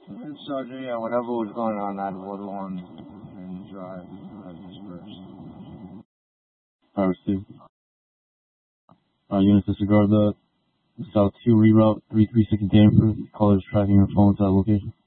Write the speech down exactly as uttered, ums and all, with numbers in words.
And Sergeant, yeah, whatever was going on, that Ward one and Drive uh, dispersed. I received. Uh, units disregard the South two reroute three three six Danforth. Callers tracking your phone to that location.